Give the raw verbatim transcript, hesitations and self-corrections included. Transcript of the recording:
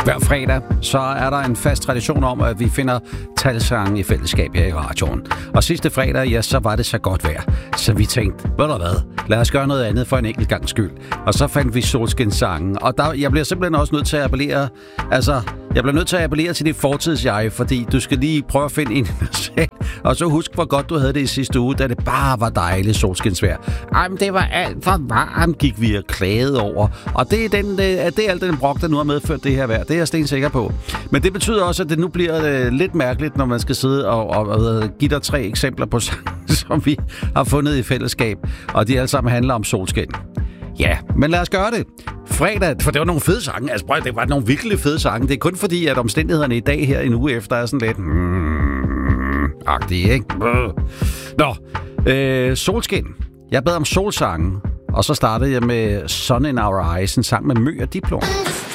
Hver fredag, så er der en fast tradition om, at vi finder talsange i fællesskab her i radioen. Og sidste fredag, ja, så var det så godt vejr. Så vi tænkte, ved du hvad, lad os gøre noget andet for en enkelt gang skyld. Og så fandt vi solskinssangen. Og der, jeg bliver simpelthen også nødt til at appellere, altså, jeg bliver nødt til at appellere til dit fortidsjeg, fordi du skal lige prøve at finde en selv. Og så husk, hvor godt du havde det i sidste uge, da det bare var dejligt solskinsvejr. Ej, men det var alt for varmt, gik vi og klagede over. Og det er, den, det er alt den brok, der nu har medført det her vejr. Det er jeg stensikker på. Men det betyder også, at det nu bliver øh, lidt mærkeligt, når man skal sidde og, og, og give dig tre eksempler på sange, som vi har fundet i fællesskab. Og de alle sammen handler om solskin. Ja, men lad os gøre det. Fredag, for det var nogle fede sange. Altså, prøv, det var nogle virkelig fede sange. Det er kun fordi, at omstændighederne i dag her en uge efter er sådan lidt... Mm, agtige, ikke? Nå, øh, solskin. Jeg bad om solsangen, og så startede jeg med Sun in Our Eyes, en sang med Mø og Diplom.